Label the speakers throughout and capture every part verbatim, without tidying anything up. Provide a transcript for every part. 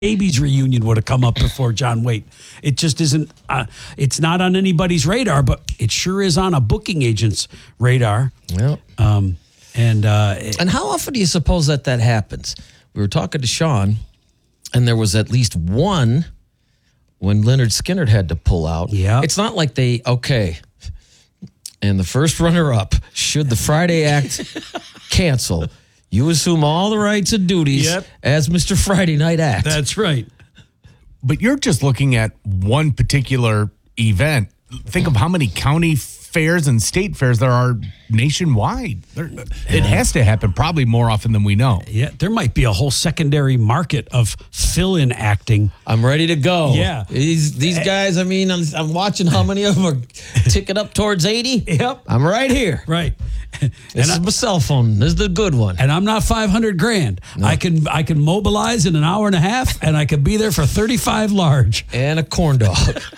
Speaker 1: Babies reunion would have come up before John Waite. It just isn't, uh, it's not on anybody's radar, but it sure is on a booking agent's radar.
Speaker 2: Yeah.
Speaker 1: Um, and, uh,
Speaker 2: and how often do you suppose that that happens? We were talking to Sean, and there was at least one when Leonard Skinner had to pull out.
Speaker 1: Yeah.
Speaker 2: It's not like they, okay, and the first runner-up, should the Friday act cancel, you assume all the rights and duties
Speaker 1: Yep.
Speaker 2: as Mister Friday Night Act.
Speaker 1: That's right.
Speaker 3: But you're just looking at one particular event. Think of how many county fairs and state fairs there are nationwide. There, it has to happen probably more often than we know.
Speaker 1: Yeah, there might be a whole secondary market of fill-in acting.
Speaker 2: I'm ready to go.
Speaker 1: Yeah.
Speaker 2: These these guys, I mean, I'm, I'm watching how many of them are ticking up towards eighty.
Speaker 1: Yep.
Speaker 2: I'm right here.
Speaker 1: Right.
Speaker 2: This
Speaker 1: And
Speaker 2: is
Speaker 1: I-
Speaker 2: my cell phone. This is the good one.
Speaker 1: And I'm not five hundred grand. I can I can mobilize in an hour and a half, and I can be there for thirty-five large.
Speaker 2: And a corn dog.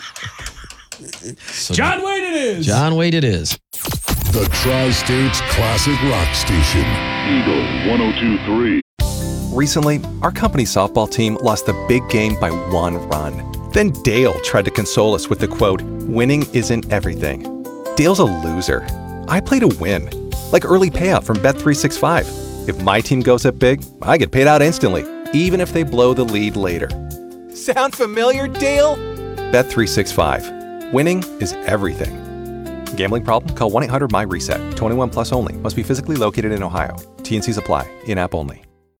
Speaker 2: So
Speaker 1: John Wayne it is.
Speaker 2: John Wade it is.
Speaker 4: The Tri-States Classic Rock Station.
Speaker 5: Eagle one oh two point three.
Speaker 6: Recently, our company softball team lost the big game by one run. Then Dale tried to console us with the quote, "Winning isn't everything." Dale's a loser. I play to win. Like early payout from Bet three sixty-five. If my team goes up big, I get paid out instantly, even if they blow the lead later. Sound familiar, Dale? Bet three sixty-five. Winning is everything. Gambling problem? Call one eight hundred M Y RESET. twenty-one plus only. Must be physically located in Ohio. T N Cs apply. In-app only.